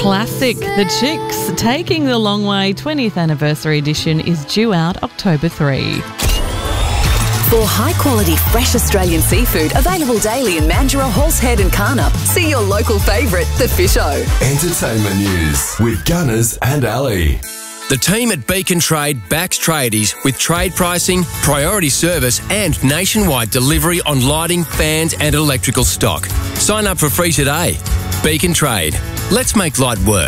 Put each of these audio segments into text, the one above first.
classic. The Chicks, Taking the Long Way 20th Anniversary Edition is due out October 3. For high-quality, fresh Australian seafood available daily in Mandurah, Horsehead and Karnup, see your local favourite, The Fish O. Entertainment news with Gunners and Ali. The team at Beacon Trade backs tradies with trade pricing, priority service and nationwide delivery on lighting, fans and electrical stock. Sign up for free today. Beacon Trade. Let's make light work.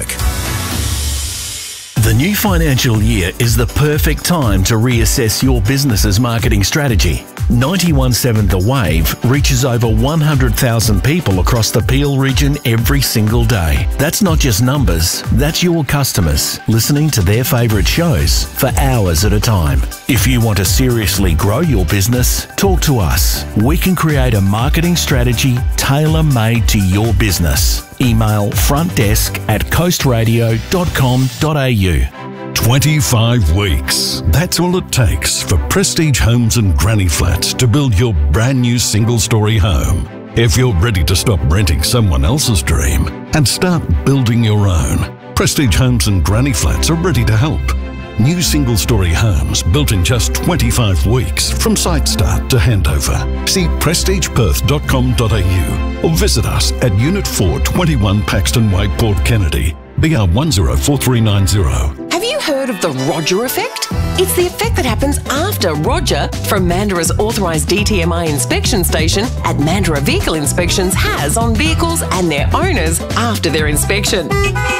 The new financial year is the perfect time to reassess your business's marketing strategy. 91.7 The Wave reaches over 100,000 people across the Peel region every single day. That's not just numbers, that's your customers listening to their favourite shows for hours at a time. If you want to seriously grow your business, talk to us. We can create a marketing strategy tailor-made to your business. Email frontdesk@coastradio.com.au. 25 weeks. That's all it takes for Prestige Homes and Granny Flats to build your brand new single-storey home. If you're ready to stop renting someone else's dream and start building your own, Prestige Homes and Granny Flats are ready to help. New single-storey homes built in just 25 weeks from site start to handover. See prestigeperth.com.au or visit us at Unit 4, 21 Paxton Way, Port Kennedy, BR 104390. Have you heard of the Roger effect? It's the effect that happens after Roger from Mandurah's authorised DTMI inspection station at Mandurah Vehicle Inspections has on vehicles and their owners after their inspection.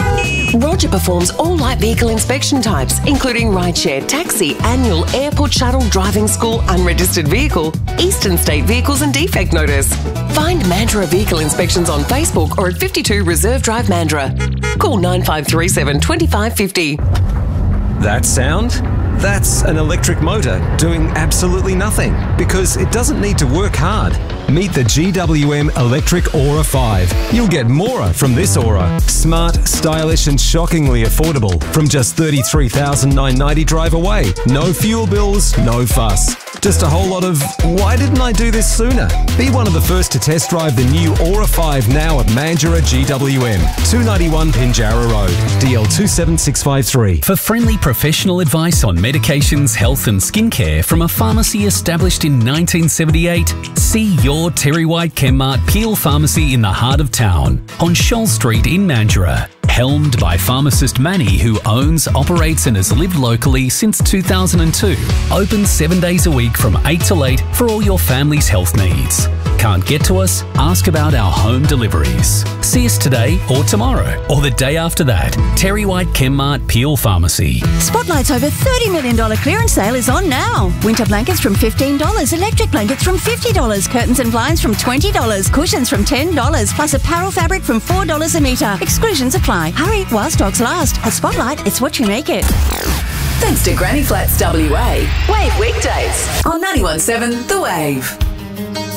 Roger performs all light vehicle inspection types, including rideshare, taxi, annual, airport shuttle, driving school, unregistered vehicle, eastern state vehicles and defect notice. Find Mandurah Vehicle Inspections on Facebook or at 52 Reserve Drive, Mandurah. Call 9537 2550. That sound? That's an electric motor doing absolutely nothing because it doesn't need to work hard. Meet the GWM Electric Aura 5. You'll get more from this Aura. Smart, stylish and shockingly affordable from just $33,990 drive away. No fuel bills, no fuss. Just a whole lot of, why didn't I do this sooner? Be one of the first to test drive the new Aura 5 now at Mandurah GWM, 291 Pinjarra Road, DL 27653. For friendly professional advice on medications, health and skincare from a pharmacy established in 1978, see your Terry White Chemmart Peel Pharmacy in the heart of town on Shoal Street in Mandurah. Helmed by pharmacist Manny, who owns, operates and has lived locally since 2002. Open 7 days a week from 8 till 8 for all your family's health needs. Can't get to us? Ask about our home deliveries. See us today or tomorrow or the day after that. Terry White Chemmart Peel Pharmacy. Spotlight's over $30 million clearance sale is on now. Winter blankets from $15, electric blankets from $50, curtains and blinds from $20, cushions from $10, plus apparel fabric from $4 a metre. Exclusions apply. Hurry while stocks last. At Spotlight, it's what you make it. Thanks to Granny Flats WA. Wave weekdays on 91.7 The Wave.